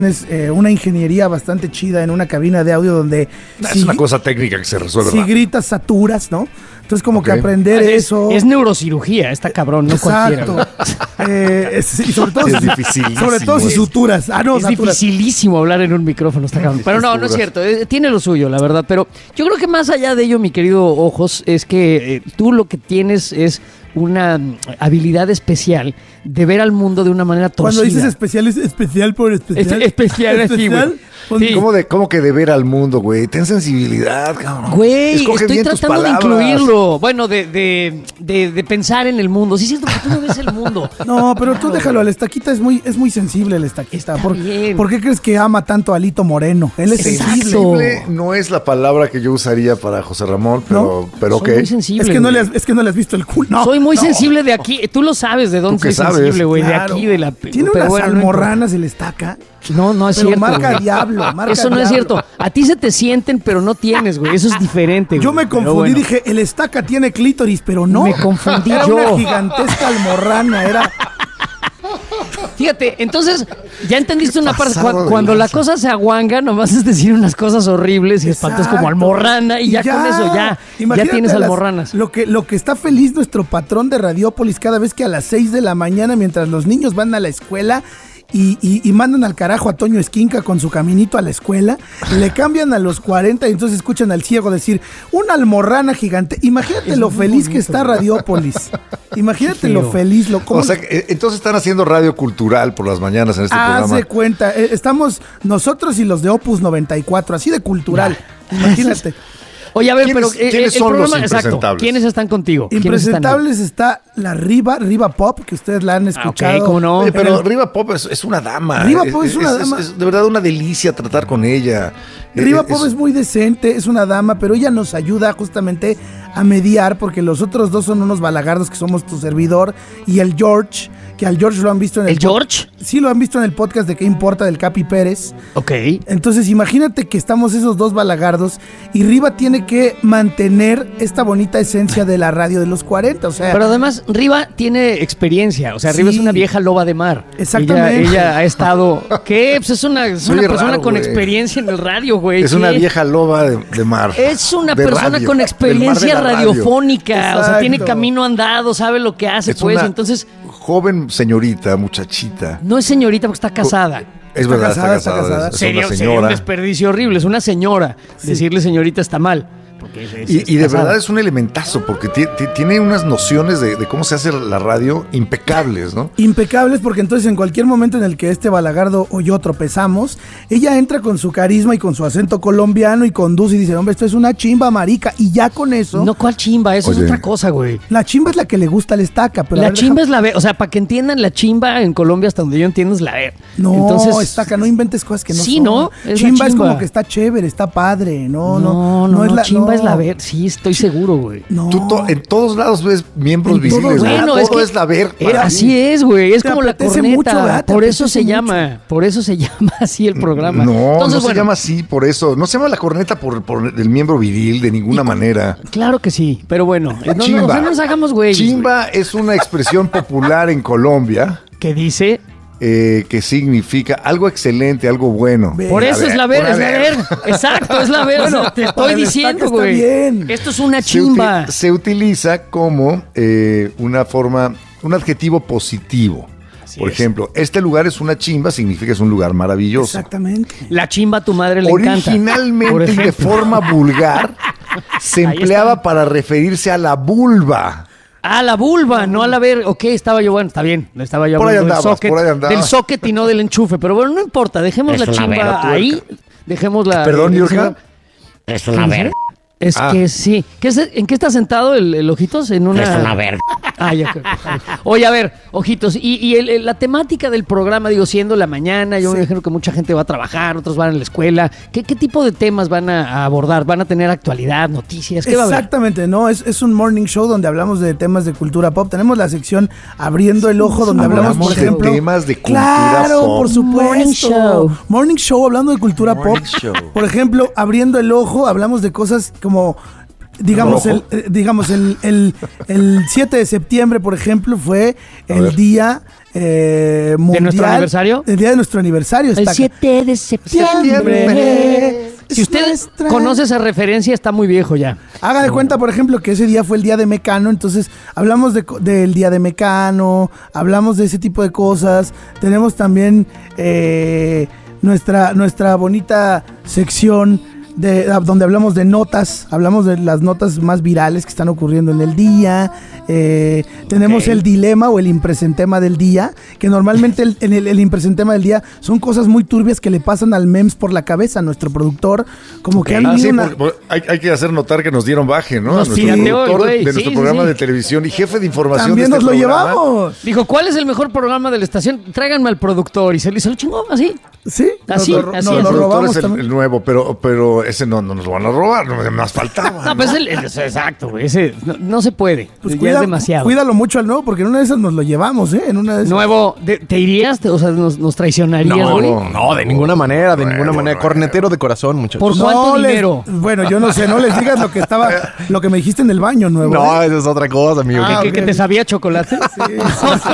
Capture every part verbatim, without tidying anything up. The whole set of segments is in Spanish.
Es eh, una ingeniería bastante chida en una cabina de audio donde... Es si, una cosa técnica que se resuelve. Si rápido. gritas, saturas, ¿no? Entonces como Okay. que aprender es, eso... Es neurocirugía, está cabrón, no Exacto. cualquiera. eh, es, y sobre todo, Es si, dificilísimo. sobre todo si suturas. Ah, no, Es saturas. dificilísimo hablar en un micrófono, está cabrón. Pero no, no es cierto, eh, tiene lo suyo, la verdad. Pero yo creo que más allá de ello, mi querido Ojos, es que eh, tú lo que tienes es una mm, habilidad especial de ver al mundo de una manera torcida. Cuando dices especial, es especial por especial. Es- especial, así, güey. Sí. ¿Cómo, de, ¿Cómo que de ver al mundo, güey? Ten sensibilidad, cabrón. Güey, Escoge estoy bien tus tratando de palabras. incluirlo. Bueno, de, de, de, de pensar en el mundo. Sí, es cierto que tú no ves el mundo. No, pero tú déjalo, el estaquita es muy, es muy sensible el estaquita. Está ¿Por, bien. ¿Por qué crees que ama tanto a Alito Moreno? Él es Exacto. sensible. Sensible no es la palabra que yo usaría para José Ramón, pero, pero ok. Soy muy sensible. Es que, no güey. le has, es que no le has visto el culo. No, Soy muy no. sensible de aquí. Tú lo sabes de dónde ¿Tú qué soy sabes? sensible, güey. Claro. De aquí, de la... Tiene pero unas bueno, no almorranas el estaca. No, no es Pero cierto. marca güey. diablo, marca Eso no es diablo. cierto. A ti se te sienten, pero no tienes, güey. Eso es diferente, güey. Yo me Pero confundí, bueno. dije, el estaca tiene clítoris, pero no. Me confundí era yo. una gigantesca almorrana, era... Fíjate, entonces, ya entendiste una parte. pasado Cuando, de cuando la lanza. cosa se aguanga, nomás es decir unas cosas horribles y espantos como Exacto. almorrana. Y ya, con eso, ya, ya Imagínate tienes las- almorranas. Lo que, lo que está feliz nuestro patrón de Radiópolis cada vez que a las seis de la mañana, mientras los niños van a la escuela y, y- y mandan al carajo a Toño Esquinca con su caminito a la escuela, le cambian a los cuarenta y entonces escuchan al ciego decir, una almorrana gigante. Imagínate Es lo muy feliz que bonito, está güey. Imagínate Imagínate Qué lo feo. feliz, lo cómo O sea, que, eh, entonces están haciendo radio cultural por las mañanas en este Haz programa. de cuenta, eh, estamos nosotros y los de Opus noventa y cuatro, así de cultural. Imagínate. Oye, a ver, pero ¿Quiénes- eh, quiénes el son los programa, exacto, impresentables? ¿quiénes están contigo? ¿Quiénes están ahí? Impresentables está la Riva, Riva Pop, que ustedes la han escuchado. ok, cómo no. Oye, pero En el- Riva Pop es, es una dama. Riva Pop es una dama. Es, de verdad una delicia tratar con ella. Riva Eh, Pop es muy decente, es una dama, pero ella nos ayuda justamente a mediar, porque los otros dos son unos balagardos que somos tu servidor y el George, que al George lo han visto en el... ¿El George? Sí, lo han visto en el podcast de ¿Qué importa? Del Capi Pérez. Ok. Entonces imagínate que estamos esos dos balagardos y Riva tiene que mantener esta bonita esencia de la radio de los cuarenta, o sea... Pero además, Riva tiene experiencia. O sea, Riva Sí. es una vieja loba de mar. Exactamente. Ella, ella ha estado. ¿Qué? Pues es una, es una Oye, persona raro, con güey. experiencia en el radio, güey. Es ¿Qué? una vieja loba de, de mar. Es una De persona radio, con del mar experiencia de la radio. radiofónica. O sea, Exacto. tiene camino andado, sabe lo que hace, Es pues. una Entonces, joven señorita, muchachita. no es señorita porque está casada. Es Está verdad, casada, está está casada. casada. Es, es Sería, una sería un señora. desperdicio horrible. Es una señora. Decirle señorita está mal. Porque es- es- es Y, y de casada. verdad es un elementazo, porque ti- ti- tiene unas nociones de, de cómo se hace la radio impecables, ¿no? Impecables, porque entonces en cualquier momento en el que este balagardo o yo tropezamos, ella entra con su carisma y con su acento colombiano y conduce y dice, hombre, esto es una chimba marica, y ya con eso, No, ¿cuál chimba? Eso Oye. es otra cosa, güey. la chimba es la que le gusta al estaca, pero a La ver, chimba deja- es la ver, o sea, para que entiendan, la chimba en Colombia, hasta donde yo entiendo, es la ver. No, Entonces, estaca, no inventes cosas que no Sí, son. ¿no? Es la Chimba es chimba. como que está chévere, está padre, no, no, no, no, no, es la chimba no. es la ver, sí, estoy seguro, güey. No. Tú to- en todos lados ves miembros En todos visibles, lados. ¿no? Bueno, Todo es que es la ver. Eh, para así mí. es, güey, es Te como la apetece corneta, mucho, ¿verdad? Te por eso se apetece llama, por eso se llama así el programa. No, Entonces, no se bueno, llama así por eso. No se llama la corneta por, por el miembro viril de ninguna manera. Claro que sí, pero bueno, eh, no, no, Chimba. o sea, no nos hagamos güey. Chimba es una expresión popular en Colombia Que dice, eh, que significa algo excelente, algo bueno. Ve. por eso es la ver, una es la ver. Exacto, es la ver. Bueno, o sea, te para estoy el diciendo, estaca está güey. bien. Esto es una Se chimba. uti- Se, utiliza como eh, una forma, un adjetivo positivo. Así Por es. ejemplo, este lugar es una chimba, significa que es un lugar maravilloso. Exactamente. La chimba a tu madre le encanta. Originalmente Por y de ejemplo. forma vulgar se Ahí empleaba está. para referirse a la vulva. Ah, la vulva, no a la ver. Ok, estaba yo, bueno, está bien. Estaba yo Por ahí hablando del andabas, socket, por ahí andabas. del socket y no del enchufe. Pero bueno, no importa, dejemos la Es una chimba vera ahí. Dejemos la. Perdón, eh, Niurka. Es una verga. Es Ah. que sí. ¿Qué es- ¿En qué está sentado el, el Ojitos? En una. Es una verga. Ah, ya creo. Oye, a ver, Ojitos, y, y el- el- la temática del programa, digo, siendo la mañana, yo me imagino que mucha gente va a trabajar, otros van a la escuela. ¿Qué, qué tipo de temas van a, a abordar? ¿Van a tener actualidad, noticias? ¿Qué va a haber? Exactamente, ¿no? Es, es un morning show donde hablamos de temas de cultura pop. Tenemos la sección Abriendo el Ojo, donde hablamos, Hablamos por de ejemplo... temas de cultura Claro, pop. por supuesto. Morning show. Morning show hablando de cultura Morning pop. show. Por ejemplo, Abriendo el Ojo, hablamos de cosas como... Digamos, el, Rojo. eh, digamos el, el, el siete de septiembre, por ejemplo, fue A el ver. día eh, mundial. ¿De nuestro aniversario? El día de nuestro aniversario. El siete de septiembre. Si usted nuestra... conoce esa referencia, está muy viejo ya. Haga de cuenta, por ejemplo, que ese día fue el día de Mecano, entonces hablamos de, del día de Mecano, hablamos de ese tipo de cosas. Tenemos también eh, nuestra, nuestra bonita sección de, donde hablamos de notas, hablamos de las notas más virales que están ocurriendo en el día. Eh, tenemos okay. el dilema o el impresentema del día, que normalmente el, el, el impresentema del día son cosas muy turbias que le pasan al memes por la cabeza a nuestro productor, como okay. que ah, hay, sí, una... por, por, hay, hay que hacer notar que nos dieron baje, ¿no? Nos nuestro productor de, de nuestro sí, programa sí. de televisión y jefe de información también de este nos lo programa. llevamos. Dijo, ¿cuál es el mejor programa de la estación? Tráiganme al productor y se, se lo chingó así. Sí, así, nos lo, así nos el lo productor robamos es el, el nuevo, pero, pero ese no, no nos lo van a robar, no nos faltaba. No, pues el, el, exacto, güey, ese no, no se puede, pues ya cuida, es demasiado. Cuídalo mucho al nuevo, porque en una de esas nos lo llevamos, ¿eh? En una de esas. Nuevo, ¿te, te irías? Te, o sea, ¿nos, nos traicionarías, no, güey? No, no, de ninguna manera, de bueno, ninguna manera. bueno. Cornetero de corazón, muchachos. ¿Por cuánto no dinero? Les, bueno, yo no sé, no les digas lo que estaba, lo que me dijiste en el baño, nuevo. No, ¿eh? eso es otra cosa, amigo. Ah, ¿Que, okay. que, ¿Que te sabía chocolate? Sí, sí, sí.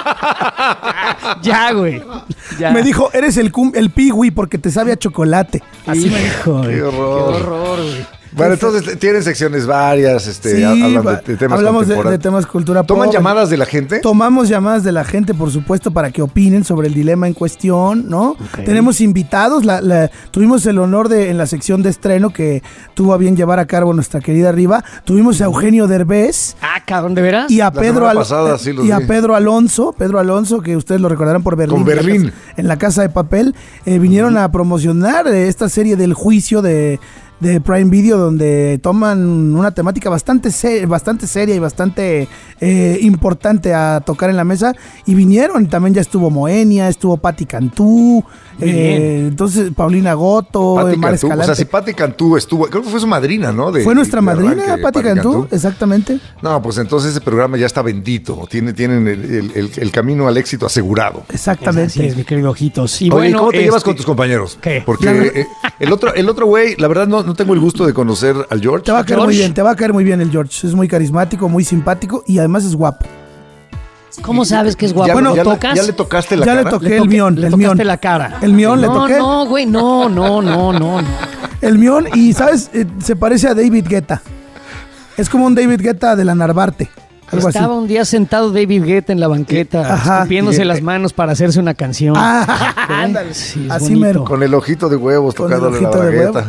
Ya, güey. Ya. Me dijo, eres el, cum, el pigui porque te sabe a chocolate. Así me dijo. Qué horror. Qué horror, güey. Bueno, entonces tienen secciones varias, este, Sí, hablan de, de temas hablamos de, de contemporáneos. temas cultura pop. ¿Toman llamadas de la gente? Tomamos llamadas de la gente, por supuesto, para que opinen sobre el dilema en cuestión, ¿no? Okay. Tenemos invitados, la, la, tuvimos el honor de, en la sección de estreno que tuvo a bien llevar a cabo nuestra querida Riva, tuvimos a Eugenio Derbez. Ah, cabrón, ¿de veras? Y a, La Pedro, Al pasada, sí y a vi. Pedro Alonso, Pedro Alonso, que ustedes lo recordarán por Berlín. Con Berlín. En la casa, en la casa de papel, eh, vinieron uh-huh. a promocionar eh, esta serie del juicio de... de Prime Video, donde toman una temática bastante, ser, bastante seria y bastante eh, importante a tocar en la mesa, y vinieron, también ya estuvo Moenia, estuvo Patti Cantú, eh, entonces Paulina Goto, Patti Mar Cantú, Escalante. o sea, si Patti Cantú estuvo, creo que fue su madrina, ¿no? De, fue nuestra de madrina, arranque, Patti Cantú, Cantú, exactamente. No, pues entonces ese programa ya está bendito, tiene, tienen el, el, el, el camino al éxito asegurado. Exactamente. Así es, mi querido Ojitos. Y Oye, bueno, ¿cómo te este... llevas con tus compañeros? ¿Qué? Porque eh, el otro el otro güey, la verdad no, no tengo el gusto de conocer al George. Te va a caer George. muy bien, te va a caer muy bien el George. Es muy carismático, muy simpático y además es guapo. ¿Cómo sabes que es guapo? ¿Ya, ¿Bueno, ya, tocas? ¿Ya le tocaste la ya cara? le toqué Le el toqué, mión, le el tocaste mión. la cara. El mión le no, toqué. No, güey, no, no, no, no. El mión, y ¿sabes? Eh, se parece a David Guetta. Es como un David Guetta de la Narvarte. Algo Estaba así. un día sentado David Guetta en la banqueta, Ajá. escupiéndose Y- las manos para hacerse una canción. Ah, ¿Eh? ándale. Sí, es Así bonito. mero. Con el ojito de huevos, Con el tocándole la ojito de bragueta.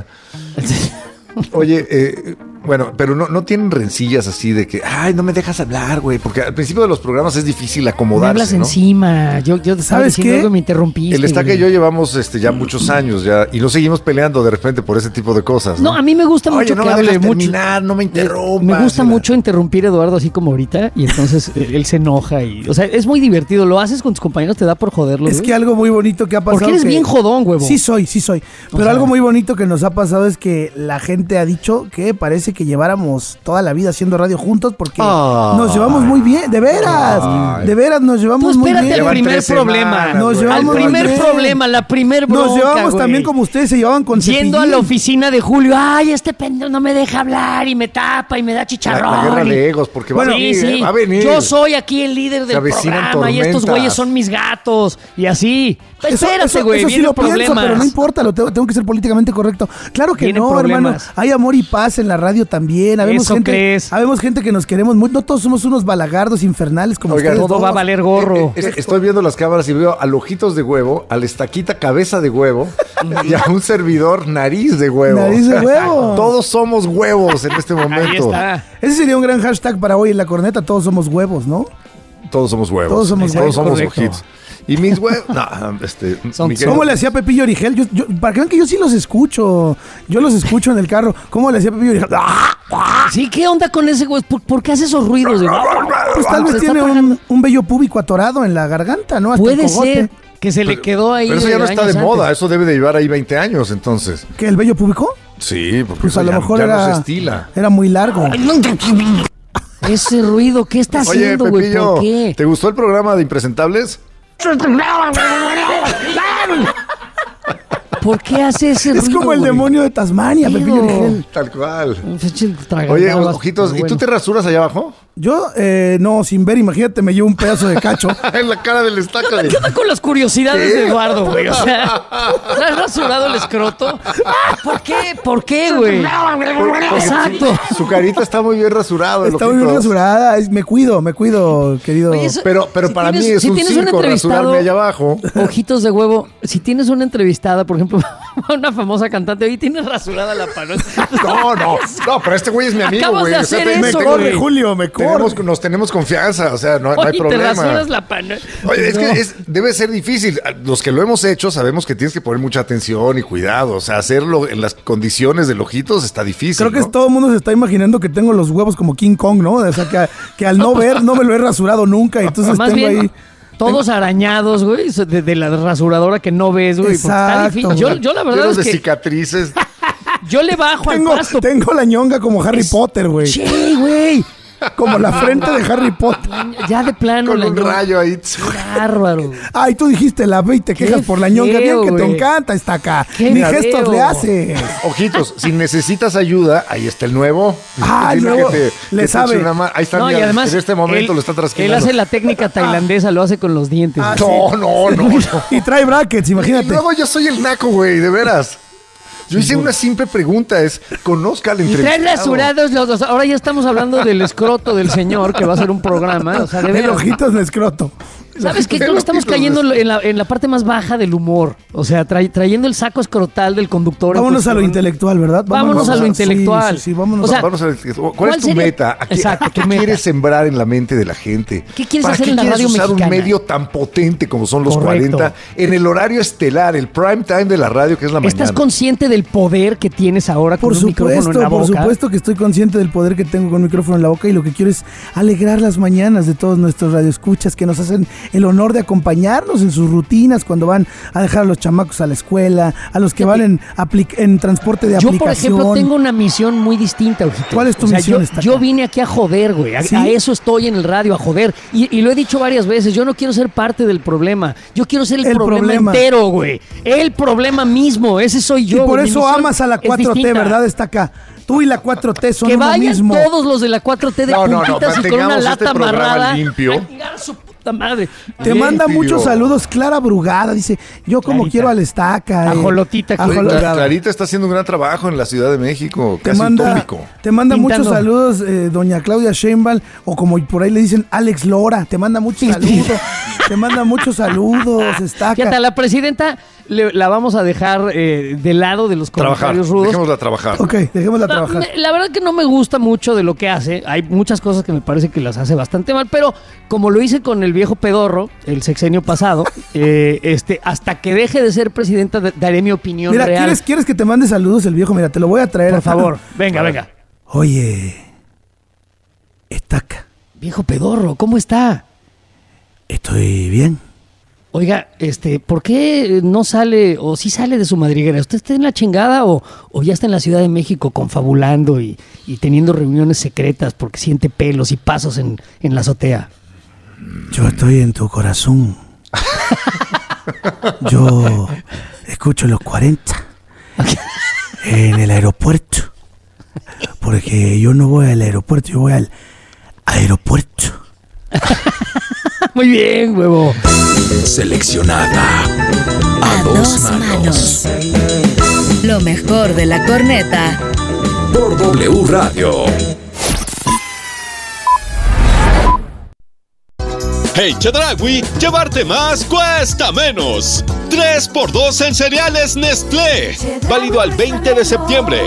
Oye, eh, bueno, pero no, no tienen rencillas así de que, ay, no me dejas hablar, güey, porque al principio de los programas es difícil Me acomodarse, hablas ¿no? encima. Yo, yo te estaba ¿Sabes diciendo qué? algo y me interrumpiste. El Estaca y güey. yo llevamos este, ya muchos años ya y nos seguimos peleando de repente por ese tipo de cosas, ¿no? No, a mí me gusta Oye, mucho no que me hable dejas mucho. terminar, no me interrumpas. Me gusta Y la- mucho interrumpir a Eduardo así como ahorita y entonces eh, él se enoja y, o sea, es muy divertido. Lo haces con tus compañeros, te da por joderlo. Es güey? que algo muy bonito que ha pasado. Porque eres que- bien jodón, huevo. Sí soy, sí soy. Pero sea- algo muy bonito que nos ha pasado es que la gente ha dicho que parece que lleváramos toda la vida haciendo radio juntos porque Ay. nos llevamos muy bien, de veras. Ay. De veras nos Tú llevamos muy espérate bien. al Llevan primer tres problema. semanas, Nos güey. Al llevamos primer bien. problema, la primer bronca, Nos llevamos güey. también como ustedes se llevaban con Yendo a Cepillín. la oficina de Julio, ay, este pendejo no me deja hablar y me tapa y me da La, chicharrón. la guerra y- de egos, porque va, Bueno, a venir, sí, sí. ¿eh? va a venir. Yo soy aquí el líder Se del avecinan programa y estos tormentas. güeyes son mis gatos y así. Eso- Espérate, eso- güey, eso sí vienen lo pienso, problemas. pero no importa, lo tengo, tengo que ser políticamente correcto. Claro que Vienen no, problemas. hermano. Hay amor y paz en la radio también. Habemos ¿Eso gente, crees? habemos gente que nos queremos mucho. No todos somos unos balagardos infernales como Oigan, ustedes Todo va a dos. valer gorro. Eh, eh, estoy viendo las cámaras y veo al ojitos de huevo, al estaquita cabeza de huevo y a un servidor nariz de huevo. Nariz de huevo. Todos somos huevos en este momento. Ahí está. Ese sería un gran hashtag para hoy en la corneta. Todos somos huevos, ¿no? Todos somos huevos. Todos somos Todos huevos. somos Correcto. ojitos. Y mis huevos. No, este. Son- mi querido- ¿Cómo le hacía Pepillo Origel? Yo, yo- para que vean que yo sí los escucho. Yo los escucho en el carro. ¿Cómo le hacía Pepillo Origel? ¡Ah! Sí, ¿qué onda con ese güey? ¿Por, por qué hace esos ruidos? de- Pues tal Se vez está tiene pagando. un, un vello púbico atorado en la garganta, ¿no? Hasta Puede el cogote. ser que se le quedó ahí. Pero eso ya no está de años moda. antes. Eso debe de llevar ahí veinte años, entonces. ¿Que el vello púbico? Sí, porque Pues eso a lo ya, mejor ya no era, se estila. era muy largo. Ese ruido, ¿qué está Oye, haciendo, güey? Pepillo, ¿Por qué? ¿te gustó el programa de Impresentables? ¿Por qué hace ese ruido? Es como el güey? demonio de Tasmania, Pido. Pepillo Origel. Tal cual. Un pinche Oye, tragaldabas, ojitos, pero ¿y tú bueno. te rasuras allá abajo? Yo, eh, no, sin ver, imagínate, me llevo un pedazo de cacho. En la cara del estaca. ¿Qué onda con las curiosidades de Eduardo, güey? O sea, ¿te has rasurado el escroto? ¿Por qué? ¿Por qué, güey? Exacto. Su, su carita está muy bien rasurada. Está muy bien rasurada. Es- Me cuido, me cuido, querido. Oye, eso- Pero, pero Si para tienes- mí es si un tienes un circo entrevistado- rasurarme allá abajo. Ojitos de huevo, si tienes una entrevistada, por ejemplo, una famosa cantante, hoy tienes rasurada la pano. No, no, no, pero este güey es mi amigo, Acabas güey. de O sea, hacer te- me eso, corre, güey. Julio, me corre. tenemos, nos tenemos confianza, o sea, no, no hay Oye, te problema. rasuras la pano. Oye, es No. que es- debe ser difícil. Los que lo hemos hecho sabemos que tienes que poner mucha atención y cuidado. O sea, hacerlo en las condiciones del ojitos está difícil. Creo que ¿no? es- todo el mundo se está imaginando que tengo los huevos como King Kong, ¿no? O sea, que, que al no ver no me lo he rasurado nunca y entonces Más tengo bien, ahí... todos arañados, güey, de, de la rasuradora que no ves, güey. porque está Exacto, difícil. Yo, güey. yo la verdad Llenos es de que cicatrices. yo le bajo Tengo, al pasto. tengo la ñonga como Harry Es- Potter, güey. Sí, güey. Como la frente de Harry Potter. Ya de plano. Con la un ñonga. rayo ahí. Bárbaro. Ay, tú dijiste la ve y te Qué quejas por la ñonga. feo, Bien que te güey. encanta esta acá. Qué Ni feo. gestos le haces. Ojitos, si necesitas ayuda, ahí está el nuevo. Ah, el Dile nuevo. que te- Le que te sabe. eche una mano. Ahí está, No, y mira, además, en este momento él, lo está él trasquilando. hace la técnica tailandesa, lo hace con los dientes. Ah, güey. No, no, no, no. Y trae brackets, Y imagínate. luego yo soy el naco, güey, de veras. Yo hice una simple pregunta, es, conozca al Y trae entrevistado. rasurados los dos. Ahora ya estamos hablando del escroto del señor que va a hacer un programa. O sea, de El veras. ojitos de escroto. ¿Sabes qué? El Creo que estamos ojitos cayendo de- en la, en la parte más baja del humor. O sea, tra- trayendo el saco escrotal del conductor. en Vámonos a lo cuestión. intelectual, ¿verdad? Vámonos a lo sí, intelectual. Sí, sí, vámonos. O sea, Vamos a ver, ¿cuál, ¿cuál es tu sería? meta? ¿A qué, Exacto, a qué tu meta. quieres sembrar en la mente de la gente? ¿Qué quieres ¿Para hacer qué en la quieres radio usar mexicana? un medio tan potente como son los Correcto. cuarenta en el horario estelar, el prime time de la radio que es la ¿Estás mañana? consciente del poder que tienes ahora con Por un micrófono supuesto, en la por boca? supuesto que estoy consciente del poder que tengo con el micrófono en la boca y lo que quiero es alegrar las mañanas de todos nuestros radioescuchas que nos hacen el honor de acompañarnos en sus rutinas cuando van a dejar a los chamacos a la escuela, a los que van en, apli- en transporte de Yo, aplicación. por ejemplo, tengo una misión muy distinta, ojito. ¿Cuál es tu O sea, misión, Yo, Estaca? yo vine aquí a joder, güey. A, ¿Sí? a eso estoy en el radio, a joder. Y, y lo he dicho varias veces, yo no quiero ser parte del problema. Yo quiero ser el, El problema, problema. entero, güey. El problema mismo, ese soy yo. y por güey. Mi eso misión amas a la es cuatro T, distinta. ¿verdad? Está acá. Tú y la cuatro T son Que uno vayan mismo. todos los de la cuatro T de No, no, no, puntitas y con una mantengamos lata este programa amarrada. limpio. A chingar a su puta madre. Te Bien. manda Limpio. muchos saludos Clara Brugada. Dice, yo como Clarita. quiero al Estaca. eh, Ajolotita, Oye, Ajolo- Cla- Brugada. Clarita está haciendo un gran trabajo en la Ciudad de México, Te casi manda, utópico. te manda Pintando. muchos saludos, eh, doña Claudia Sheinbaum, o como por ahí le dicen, Alex Lora. Te manda muchos saludos. Te manda muchos saludos, Estaca. Fíjate, a la presidenta le- la vamos a dejar eh, de lado de los Trabajar, comentarios rudos. dejémosla trabajar. Ok, dejémosla No, trabajar. me- la verdad que no me gusta mucho de lo que hace. Hay muchas cosas que me parece que las hace bastante mal, pero como lo hice con el viejo pedorro, el sexenio pasado, eh, este, hasta que deje de ser presidenta de- daré mi opinión Mira, real. ¿quieres, ¿quieres que te mande saludos el viejo? Mira, te lo voy a traer. Por acá. favor, venga, venga. Oye, Estaca, Viejo pedorro, ¿cómo está? estoy bien. Oiga, este, ¿por qué no sale o sí sale de su madriguera? ¿Usted está en la chingada o, o ya está en la Ciudad de México confabulando y, y teniendo reuniones secretas porque siente pelos y pasos en, en la azotea? Yo estoy en tu corazón. Yo escucho los cuarenta en el aeropuerto. Porque yo no voy al aeropuerto, yo voy al aeropuerto. Muy bien, huevo. Seleccionada a, A dos manos. Lo mejor de la corneta. por W Radio. Hey Chedraui, llevarte más cuesta menos. tres por dos en cereales Nestlé. Válido al veinte de septiembre.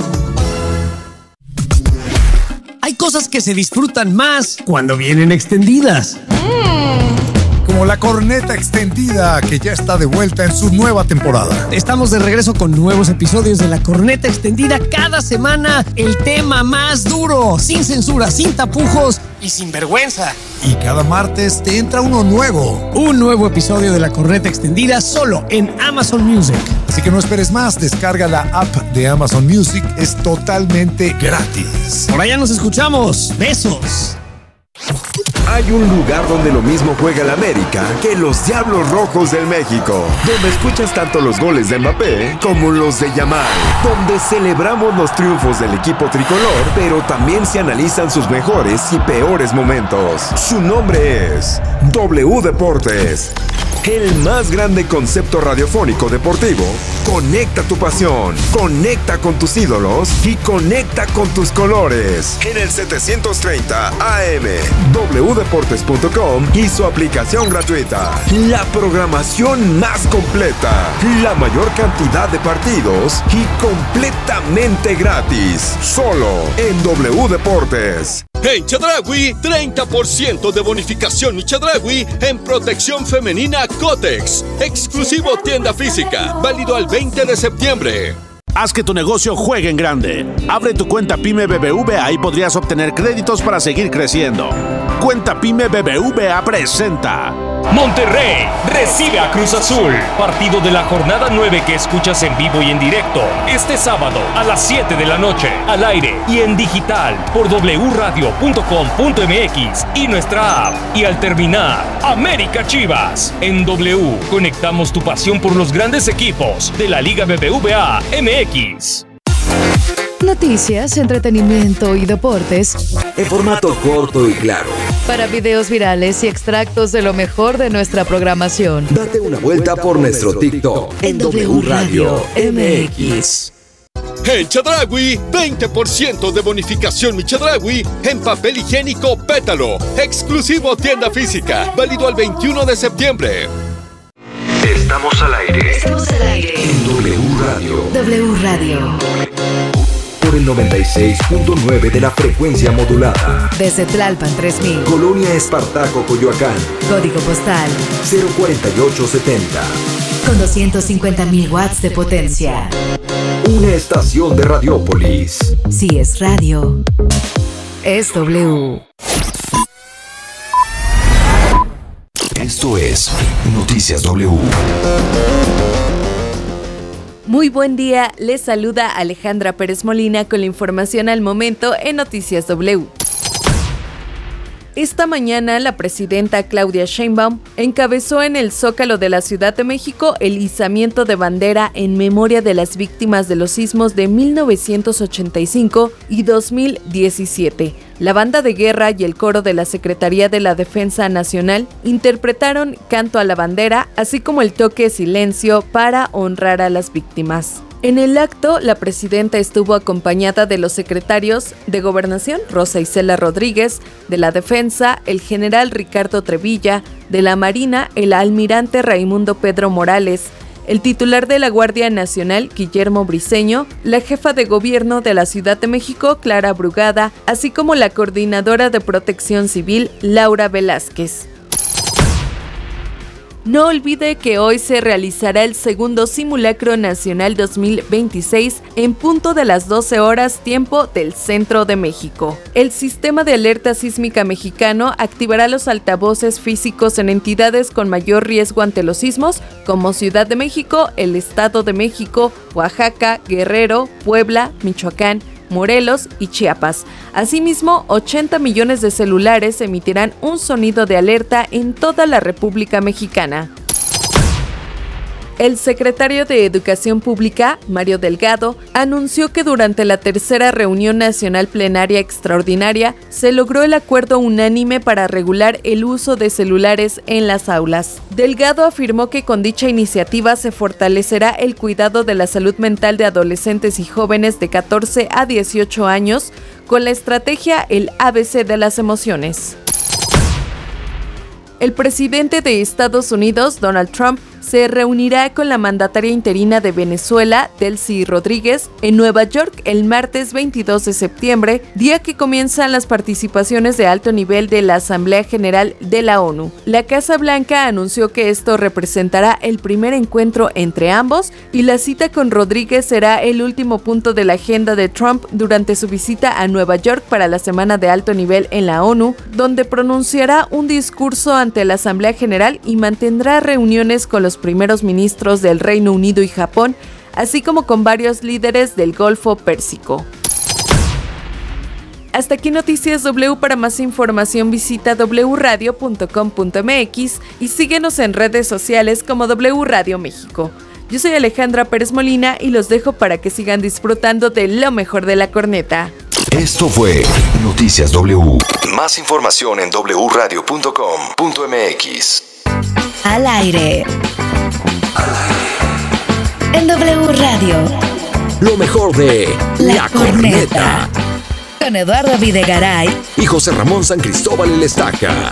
Hay cosas que se disfrutan más cuando vienen extendidas. Como la corneta extendida que ya está de vuelta en su nueva temporada. Estamos de regreso con nuevos episodios de La Corneta Extendida cada semana. El tema más duro, sin censura, sin tapujos y sin vergüenza. Y cada martes te entra uno nuevo. Un nuevo episodio de La Corneta Extendida solo en Amazon Music. Así que no esperes más, descarga la app de Amazon Music, es totalmente gratis. Por allá nos escuchamos. Besos. hay un lugar donde lo mismo juega el América que los Diablos Rojos del México, donde escuchas tanto los goles de Mbappé como los de Yamal, donde celebramos los triunfos del equipo tricolor, pero también se analizan sus mejores y peores momentos. Su nombre es W Deportes, el más grande concepto radiofónico deportivo. Conecta tu pasión, conecta con tus ídolos y conecta con tus colores. En el setecientos treinta A M, w deportes punto com y su aplicación gratuita. La programación más completa, la mayor cantidad de partidos y completamente gratis. Solo en W Deportes. En Chedraui, treinta por ciento de bonificación Chedraui en protección femenina Cotex. Exclusivo tienda física, válido al veinte de septiembre. Haz que tu negocio juegue en grande. Abre tu cuenta PYME B B V A y podrías obtener créditos para seguir creciendo. Cuenta PYME B B V A presenta Monterrey recibe a Cruz Azul. Partido de la jornada nueve que escuchas en vivo y en directo este sábado a las siete de la noche, al aire y en digital por w radio punto com punto m x y nuestra app. Y al terminar, América Chivas. En W conectamos tu pasión por los grandes equipos de la Liga B B V A M X. Noticias, entretenimiento y deportes en formato corto y claro. Para videos virales y extractos de lo mejor de nuestra programación. Date una vuelta por nuestro TikTok en W Radio M X. En Chedraui, veinte por ciento de bonificación Mi Chedraui en papel higiénico Pétalo. Exclusivo tienda física, válido al veintiuno de septiembre. Estamos al aire. Estamos al aire. En W Radio. W Radio. Por el noventa y seis punto nueve de la frecuencia modulada. Desde Tlalpan tres mil. Colonia Espartaco, Coyoacán. Código postal cero cuarenta y ocho setenta. Con doscientos cincuenta mil watts de potencia. Una estación de Radiópolis. Si es radio, es W. Esto es Noticias W. Muy buen día, les saluda Alejandra Pérez Molina con la información al momento en Noticias W. Esta mañana, la presidenta Claudia Sheinbaum encabezó en el Zócalo de la Ciudad de México el izamiento de bandera en memoria de las víctimas de los sismos de mil novecientos ochenta y cinco y dos mil diecisiete. La banda de guerra y el coro de la Secretaría de la Defensa Nacional interpretaron Canto a la Bandera, así como el toque silencio para honrar a las víctimas. En el acto, la presidenta estuvo acompañada de los secretarios de Gobernación, Rosa Isela Rodríguez, de la Defensa, el general Ricardo Trevilla, de la Marina, el almirante Raimundo Pedro Morales, el titular de la Guardia Nacional, Guillermo Briceño, la jefa de gobierno de la Ciudad de México, Clara Brugada, así como la coordinadora de Protección Civil, Laura Velázquez. No olvide que hoy se realizará el segundo Simulacro Nacional dos mil veintiséis en punto de las doce horas tiempo del Centro de México. El Sistema de Alerta Sísmica Mexicano activará los altavoces físicos en entidades con mayor riesgo ante los sismos, como Ciudad de México, el Estado de México, Oaxaca, Guerrero, Puebla, Michoacán, Morelos y Chiapas. Asimismo, ochenta millones de celulares emitirán un sonido de alerta en toda la República Mexicana. El secretario de Educación Pública, Mario Delgado, anunció que durante la tercera reunión nacional plenaria extraordinaria se logró el acuerdo unánime para regular el uso de celulares en las aulas. Delgado afirmó que con dicha iniciativa se fortalecerá el cuidado de la salud mental de adolescentes y jóvenes de catorce a dieciocho años con la estrategia El A B C de las emociones. El presidente de Estados Unidos, Donald Trump, se reunirá con la mandataria interina de Venezuela, Delcy Rodríguez, en Nueva York el martes veintidós de septiembre, día que comienzan las participaciones de alto nivel de la Asamblea General de la ONU. La Casa Blanca anunció que esto representará el primer encuentro entre ambos y la cita con Rodríguez será el último punto de la agenda de Trump durante su visita a Nueva York para la Semana de Alto Nivel en la ONU, donde pronunciará un discurso ante la Asamblea General y mantendrá reuniones con los primeros ministros del Reino Unido y Japón, así como con varios líderes del Golfo Pérsico. Hasta aquí Noticias W. Para más información visita doble u radio punto com punto m x y síguenos en redes sociales como W Radio México. Yo soy Alejandra Pérez Molina y los dejo para que sigan disfrutando de lo mejor de la corneta. Esto fue Noticias W. Más información en doble u radio punto com punto m x. Al aire. En W Radio. Lo mejor de La, La Corneta. Corneta. Con Eduardo Videgaray Y José Ramón San Cristóbal el Estaca.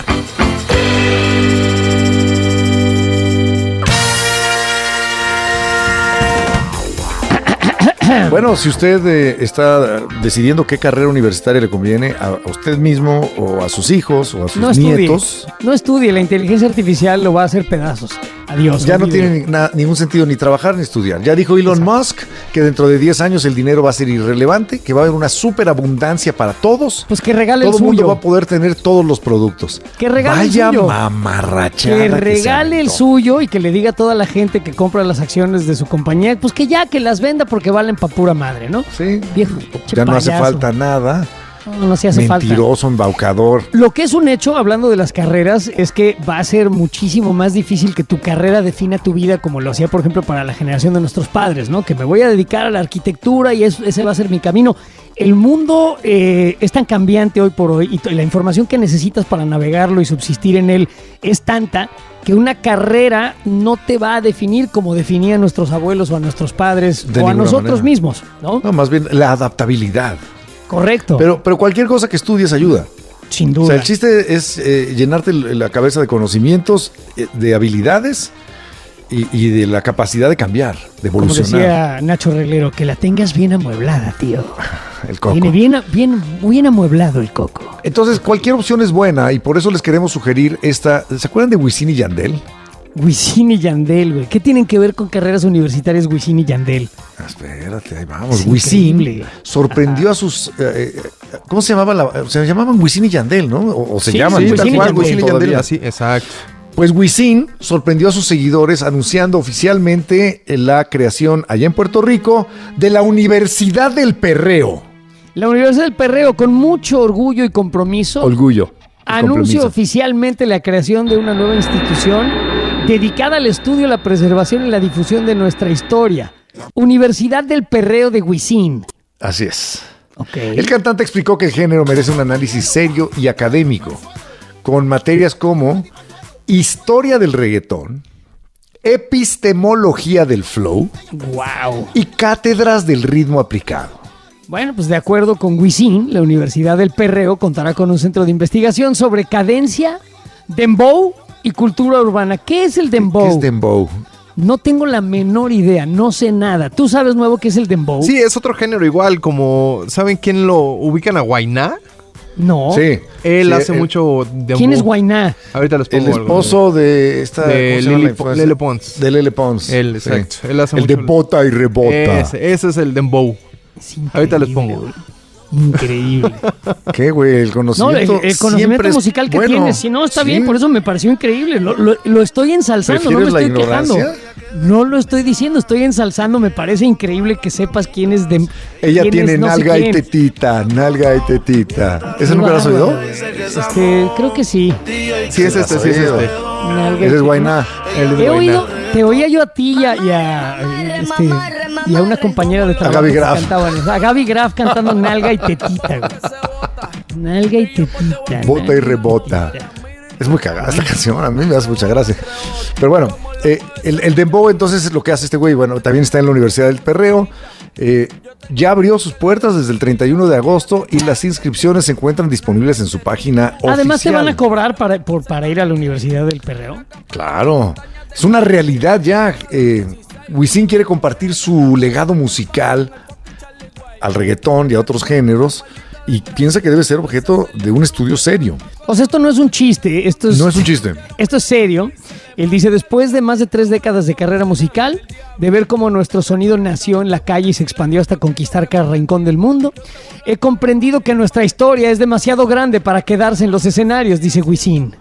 Bueno, si usted eh, está decidiendo qué carrera universitaria le conviene a, a usted mismo o a sus hijos o a sus No estudie, nietos, no estudie, la inteligencia artificial lo va a hacer pedazos. Adiós. ya no olvide. tiene ni- na- ningún sentido ni trabajar ni estudiar. Ya dijo Elon Musk que dentro de diez años el dinero va a ser irrelevante, que va a haber una superabundancia para todos. Pues que regale Todo el el mundo suyo. va a poder tener todos los productos. Que regale el Vaya suyo. mamarrachada. Que que se regale el aventó. suyo y que le diga a toda la gente que compra las acciones de su compañía, pues que ya que las venda porque valen pa' pura madre, ¿no? Sí. Viejo, Ya no hace payaso. falta nada. No, no se hace falta. Mentiroso, embaucador. Lo que es un hecho, hablando de las carreras, es que va a ser muchísimo más difícil que tu carrera defina tu vida como lo hacía, por ejemplo, para la generación de nuestros padres, ¿no? Que me voy a dedicar a la arquitectura y eso, ese va a ser mi camino. El mundo eh, es tan cambiante hoy por hoy y t- la información que necesitas para navegarlo y subsistir en él es tanta que una carrera no te va a definir como definían nuestros abuelos o a nuestros padres De o a ninguna nosotros manera. mismos, ¿no? No, más bien la adaptabilidad. Correcto. Pero, pero cualquier cosa que estudies ayuda. Sin O duda. sea, el chiste es eh, llenarte el- la cabeza de conocimientos, eh, de habilidades y, y de la capacidad de cambiar, de Como evolucionar. decía Nacho Reglero, que la tengas bien amueblada, tío. El coco. Viene bien, bien, bien amueblado el coco. Entonces, cualquier opción es buena y por eso les queremos sugerir esta. ¿Se acuerdan de Wisin y Yandel? Wisin y Yandel, güey. ¿Qué tienen que ver con carreras universitarias Wisin y Yandel? Ah, espérate, ahí vamos. Es Wisin increíble. sorprendió a sus. eh, eh, ¿Cómo se llamaban? La, se llamaban Wisin y Yandel, ¿no? O, o se Sí, llaman sí, Wisin tal y cual, Yandel Wisin y Yandel, todavía. así, exacto. Pues Wisin sorprendió a sus seguidores anunciando oficialmente la creación allá en Puerto Rico de la Universidad del Perreo. La Universidad del Perreo, con mucho orgullo y compromiso, Orgullo. y anuncia compromiso. oficialmente la creación de una nueva institución dedicada al estudio, la preservación y la difusión de nuestra historia. Universidad del Perreo de Wisin. Así es. Ok. El cantante explicó que el género merece un análisis serio y académico, con materias como historia del reggaetón, epistemología del flow Wow. y cátedras del ritmo aplicado. Bueno, pues de acuerdo con Wisin, la Universidad del Perreo contará con un centro de investigación sobre cadencia, dembow y cultura urbana. ¿Qué es el dembow? ¿Qué es dembow? No tengo la menor idea, no sé nada. ¿Tú sabes, Nuevo, qué es el dembow? Sí, es otro género igual, como ¿saben quién lo ubican a Guainá? No. Sí. Él Sí, hace eh, mucho dembow. ¿Quién es Guainá? Ahorita les pongo El algo. esposo de esta. De ¿cómo se llama Lele la Po- influencer? Lele Pons. De Lele Pons. Él, Sí. exacto. Él hace el de mucho- bota y rebota. Ese, ese es el dembow. Es increíble, Ahorita les pongo. güey. Increíble. ¿Qué, güey? El No, conocimiento. el, el conocimiento siempre es musical que bueno. tienes. Si no, está Sí. bien, por eso me pareció increíble. Lo, lo- lo estoy ensalzando, no me ¿Prefieres la estoy quejando. ignorancia? No lo estoy diciendo, estoy ensalzando. Me parece increíble que sepas quién es de. Ella quién tiene es no sé nalga y quién. tetita, nalga y tetita. ¿Ese Qué nunca lo has oído? bárbaro. Este, creo que sí. Sí, es este, sí es este. Nalga y Ese es tetita. Guainá. El de He Guainá. oído, te oía yo a ti y a, y a, este, y a una compañera de trabajo Gaby que Graf. cantaban eso. A Gaby Graf cantando nalga y tetita, güey. Nalga y tetita. Bota nalga y rebota. tetita. Es muy cagada esta canción, a mí me hace mucha gracia. Pero bueno, eh, el, el dembow entonces es lo que hace este güey. Bueno, también está en la Universidad del Perreo. Eh, ya abrió sus puertas desde el treinta y uno de agosto y las inscripciones se encuentran disponibles en su página Además, ¿te oficial. van a cobrar para, por, para ir a la Universidad del Perreo? Claro, es una realidad ya. Eh, Wisin quiere compartir su legado musical al reggaetón y a otros géneros y piensa que debe ser objeto de un estudio serio. O sea, esto no es un chiste, esto es, No es un chiste. esto es serio. Él dice, después de más de tres décadas de carrera musical, de ver cómo nuestro sonido nació en la calle y se expandió hasta conquistar cada rincón del mundo, he comprendido que nuestra historia es demasiado grande para quedarse en los escenarios, dice Wisin.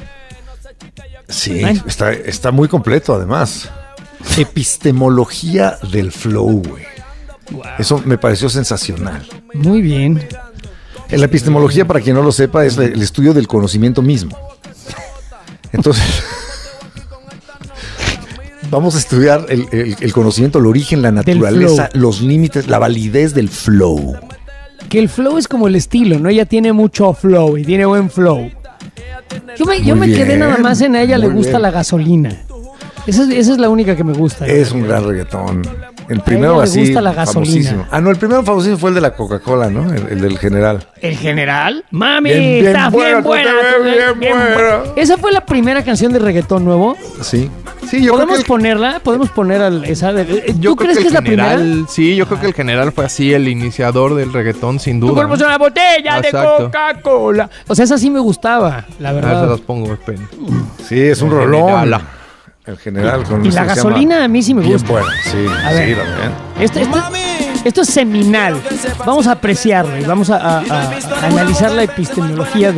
Sí, Ay. está, está muy completo además. Epistemología del flow, güey. Eso me pareció sensacional. Muy bien. La epistemología, para quien no lo sepa, es el estudio del conocimiento mismo. Entonces, vamos a estudiar el, el, el conocimiento, el origen, la naturaleza, los límites, la validez del flow. Que el flow es como el estilo, ¿no? Ella tiene mucho flow y tiene buen flow. Yo me, yo me bien, quedé nada más en a ella le gusta bien. La gasolina. Esa es, esa es la única que me gusta. Es un gran reggaetón. El primero así, le gusta la gasolina. Famosísimo. Ah, no, el primero famosísimo fue el de la Coca-Cola, ¿no? El, el del General. ¿El General? Mami, bien, bien está buena, bien buena. Bien, bien, bien buena. ¿Esa fue la primera canción de reggaetón nuevo? Sí. Sí, yo ¿Podemos creo que ponerla? ¿Podemos poner al, esa? De, yo ¿Tú creo crees que, que es la general, primera? Sí, yo creo que el General fue así el iniciador del reggaetón, sin duda. Tu cuerpo es una botella Exacto. de Coca-Cola. O sea, esa sí me gustaba, la verdad. A ver, se las pongo, esperen. Sí, es un el rolón. General. El General. Con y la gasolina a mí sí me bien gusta. Bueno, sí, a ver, sí, también. Esto, esto, esto es seminal. Vamos a apreciarlo y vamos a, a, a, a analizar la epistemología